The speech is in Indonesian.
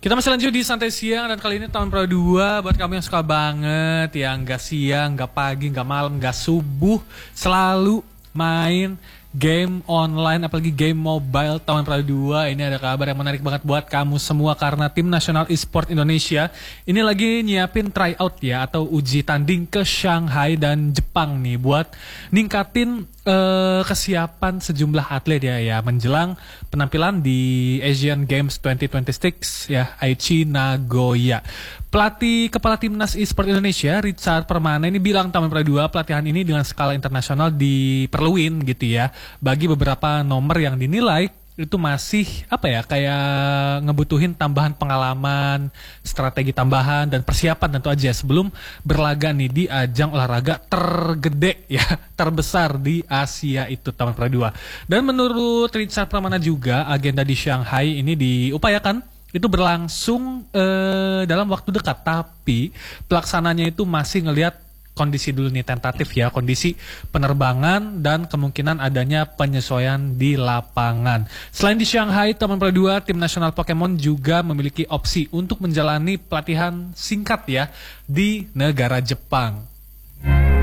Kita masih lanjut di Santai Siang dan kali ini tahun Pro 2 buat kamu yang suka banget yang nggak siang, nggak pagi, nggak malam, nggak subuh, selalu main game online apalagi game mobile tahun Pro 2. Ini ada kabar yang menarik banget buat kamu semua karena tim nasional e-sport Indonesia ini lagi nyiapin tryout ya atau uji tanding ke Shanghai dan Jepang nih buat ningkatin kesiapan sejumlah atlet ya menjelang penampilan di Asian Games 2026 ya Aichi Nagoya. Pelatih kepala timnas e-sport Indonesia Richard Permana ini bilang tahun Pro 2 pelatihan ini dengan skala internasional diperluin gitu ya bagi beberapa nomor yang dinilai itu masih kayak ngebutuhin tambahan pengalaman, strategi tambahan dan persiapan tentu aja sebelum berlaga nih di ajang olahraga tergede ya, terbesar di Asia itu tahun Pro 2. Dan menurut Richard Pramana juga agenda di Shanghai ini diupayakan itu berlangsung dalam waktu dekat, tapi pelaksananya itu masih ngelihat kondisi dulu nih tentatif ya, kondisi penerbangan dan kemungkinan adanya penyesuaian di lapangan. Selain di Shanghai, Taman Pro 2, tim nasional Pokemon juga memiliki opsi untuk menjalani pelatihan singkat ya di negara Jepang.